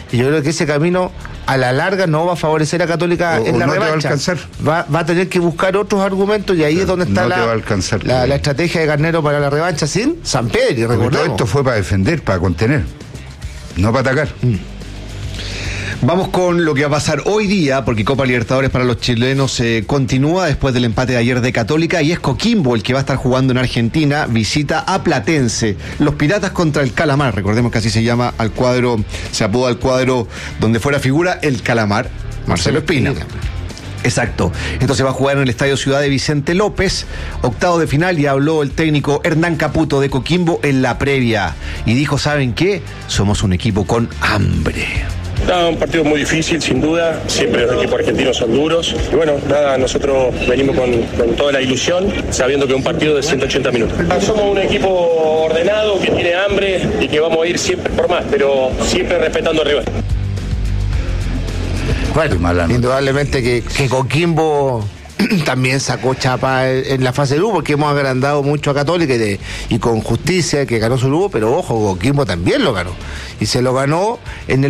Y yo creo que ese camino a la larga no va a favorecer a Católica en la no revancha. Te va a alcanzar. Va a tener que buscar otros argumentos y ahí es donde está la estrategia de Garnero para la revancha sin San Pedro. Y recordemos. Todo esto fue para defender, para contener, no para atacar. Vamos con lo que va a pasar hoy día, porque Copa Libertadores para los chilenos continúa después del empate de ayer de Católica, y es Coquimbo el que va a estar jugando en Argentina, visita a Platense, los Piratas contra el Calamar. Recordemos que así se llama al cuadro, se apoda al cuadro donde fuera figura el Calamar, Marcelo Espina. Exacto. Esto se va a jugar en el Estadio Ciudad de Vicente López, octavo de final, y habló el técnico Hernán Caputo de Coquimbo en la previa y dijo, ¿saben qué? Somos un equipo con hambre. Un partido muy difícil, sin duda. Siempre los equipos argentinos son duros. Y bueno, nada, nosotros venimos con toda la ilusión, sabiendo que es un partido de 180 minutos. Somos un equipo ordenado, que tiene hambre y que vamos a ir siempre por más, pero siempre respetando al rival. Bueno, indudablemente que Coquimbo también sacó chapa en la fase de grupo, porque hemos agrandado mucho a Católica y con justicia que ganó su grupo, pero ojo, Coquimbo también lo ganó. Y se lo ganó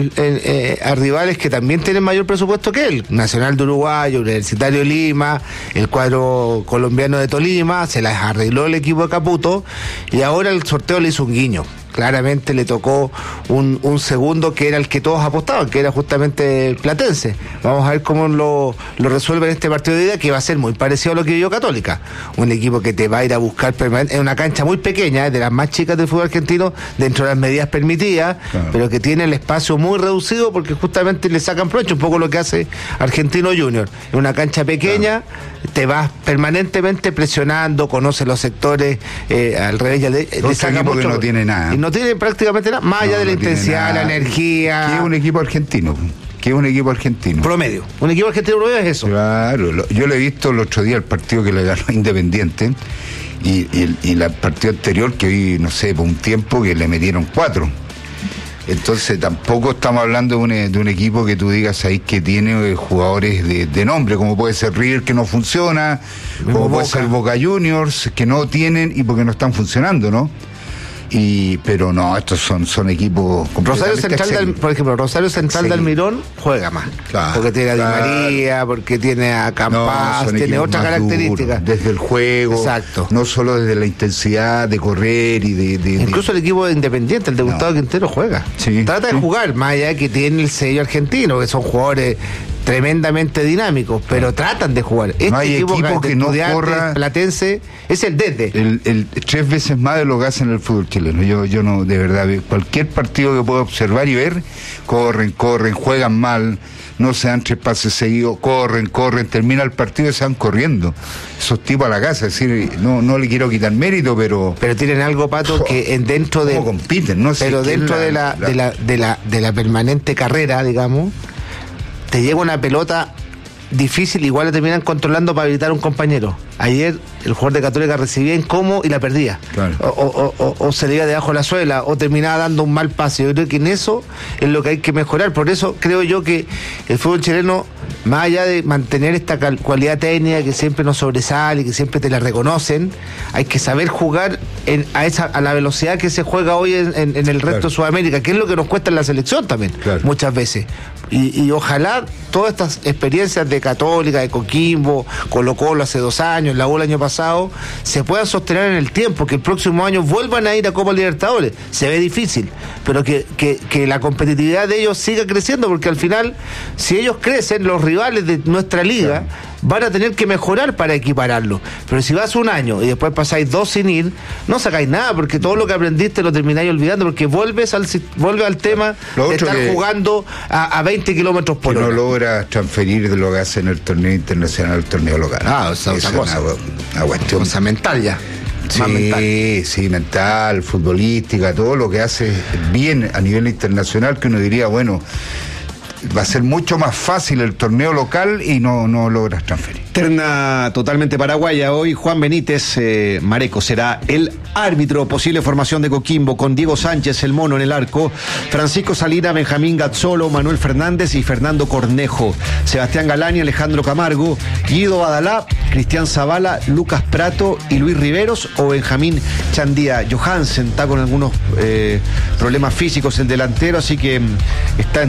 a rivales que también tienen mayor presupuesto que él. Nacional de Uruguay, Universitario de Lima, el cuadro colombiano de Tolima, se las arregló el equipo de Caputo, y ahora el sorteo le hizo un guiño. Claramente le tocó un segundo que era el que todos apostaban, que era justamente Platense. Vamos a ver cómo lo resuelve en este partido de ida, que va a ser muy parecido a lo que vivió Católica. Un equipo que te va a ir a buscar permanente, en una cancha muy pequeña, de las más chicas del fútbol argentino, dentro de las medidas permitidas, claro, pero que tiene el espacio muy reducido porque justamente le sacan provecho, un poco lo que hace Argentino Junior. En una cancha pequeña, claro, te vas permanentemente presionando, conoces los sectores, al revés, ya le saca mucho. Que no tiene nada. No tiene prácticamente nada, más allá de la intensidad, la energía. Que es un equipo argentino. Promedio. Un equipo argentino promedio es eso. Claro, yo lo he visto el otro día, el partido que le ganó Independiente, y el partido anterior que vi, no sé, por un tiempo que le metieron 4. Entonces tampoco estamos hablando de un equipo que tú digas ahí que tiene jugadores de nombre, como puede ser River, que no funciona, como puede ser Boca Juniors, que no tienen y porque no están funcionando, ¿no? Pero no, estos son equipos Rosario Central por ejemplo, Rosario Central de Almirón juega más, claro, porque tiene a Di María, porque tiene a Campas, tiene otras características desde el juego, exacto, no solo desde la intensidad de correr y incluso el equipo de Independiente, el de Gustavo Quintero juega, trata de jugar, más allá de que tiene el sello argentino, que son jugadores tremendamente dinámicos, pero tratan de jugar. No hay equipo que no corra. Platense es el desde. El 3 veces más de lo que hacen en el fútbol chileno. Yo no, de verdad, cualquier partido que pueda observar y ver, corren, juegan mal, no se dan 3 pases seguidos, corren, termina el partido y se van corriendo. Esos tipos a la casa, es decir, no le quiero quitar mérito, pero tienen algo, Pato, que dentro de. ¿Cómo compiten? No sé. Pero dentro de la permanente carrera, digamos, te llega una pelota difícil, igual la terminan controlando para evitar un compañero. Ayer el jugador de Católica recibía incómodo y la perdía, claro, o se le iba debajo de la suela, o terminaba dando un mal pase. Yo creo que en eso es lo que hay que mejorar. Por eso creo yo que el fútbol chileno, más allá de mantener esta cualidad técnica que siempre nos sobresale, que siempre te la reconocen, hay que saber jugar a la velocidad que se juega hoy en el resto de Sudamérica, que es lo que nos cuesta en la selección también, muchas veces. Y ojalá todas estas experiencias de Católica, de Coquimbo, Colo-Colo hace 2 años, la U el año pasado, se puedan sostener en el tiempo, que el próximo año vuelvan a ir a Copa Libertadores. Se ve difícil, pero que la competitividad de ellos siga creciendo, porque al final, si ellos crecen, los rivales de nuestra liga van a tener que mejorar para equipararlo. Pero si vas un año y después pasáis 2 sin ir, no sacáis nada, porque todo lo que aprendiste lo termináis olvidando, porque vuelve al tema de estar jugando a 20 kilómetros por hora. No logra transferir de lo que hace en el torneo internacional al torneo local. Esa es una cuestión mental ya. Sí, mental, futbolística, todo lo que hace bien a nivel internacional, que uno diría, bueno, va a ser mucho más fácil el torneo local y no logras transferir. Terna totalmente paraguaya hoy. Juan Benítez Mareco será el árbitro. Posible formación de Coquimbo con Diego Sánchez, el mono en el arco, Francisco Salina, Benjamín Gazzolo, Manuel Fernández y Fernando Cornejo, Sebastián Galani, Alejandro Camargo, Guido Badalá, Cristian Zavala, Lucas Prato y Luis Riveros o Benjamín Chandía. Johansen está con algunos problemas físicos, el delantero, así que está